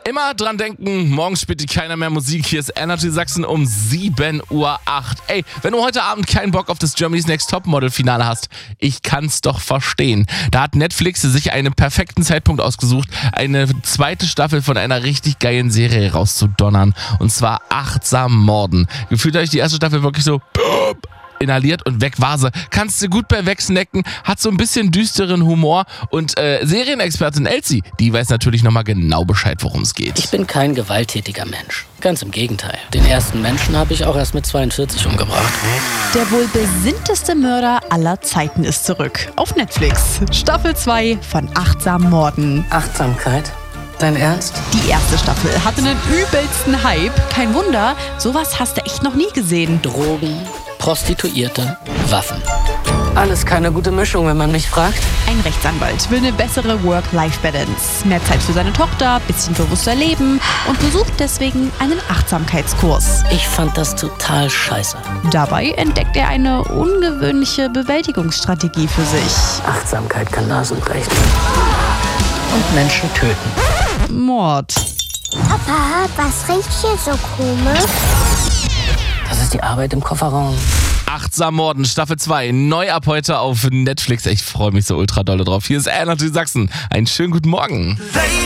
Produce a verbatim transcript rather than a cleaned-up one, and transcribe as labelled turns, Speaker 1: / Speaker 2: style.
Speaker 1: Immer dran denken, morgen spielt dir keiner mehr Musik. Hier ist Energy Sachsen um sieben Uhr acht. Ey, wenn du heute Abend keinen Bock auf das Germany's Next Topmodel Finale hast, ich kann's doch verstehen. Da hat Netflix sich einen perfekten Zeitpunkt ausgesucht, eine zweite Staffel von einer richtig geilen Serie rauszudonnern. Und zwar Achtsam Morden. Gefühlt habe ich die erste Staffel wirklich so inhaliert und weg war sie. Kannst du gut bei wegsnacken, hat so ein bisschen düsteren Humor und äh, Serienexpertin Elsie, die weiß natürlich nochmal genau Bescheid, worum es geht.
Speaker 2: Ich bin kein gewalttätiger Mensch. Ganz im Gegenteil. Den ersten Menschen habe ich auch erst mit zweiundvierzig umgebracht.
Speaker 3: Der wohl besinnteste Mörder aller Zeiten ist zurück. Auf Netflix. Staffel zwei von Achtsam Morden.
Speaker 2: Achtsamkeit? Dein Ernst?
Speaker 3: Die erste Staffel hatte einen übelsten Hype. Kein Wunder, sowas hast du echt noch nie gesehen.
Speaker 2: Drogen, Prostituierte, Waffen. Alles keine gute Mischung, wenn man mich fragt.
Speaker 3: Ein Rechtsanwalt will eine bessere Work-Life-Balance, mehr Zeit für seine Tochter, bisschen bewusster leben und besucht deswegen einen Achtsamkeitskurs.
Speaker 2: Ich fand das total scheiße.
Speaker 3: Dabei entdeckt er eine ungewöhnliche Bewältigungsstrategie für sich.
Speaker 2: Achtsamkeit kann Nasen brechen und Menschen töten.
Speaker 3: Mord.
Speaker 4: Papa, was riecht hier so komisch?
Speaker 2: Das ist die Arbeit im Kofferraum.
Speaker 1: Achtsam Morden, Staffel zwei, neu ab heute auf Netflix. Ich freue mich so ultra dolle drauf. Hier ist Energy Sachsen. Einen schönen guten Morgen.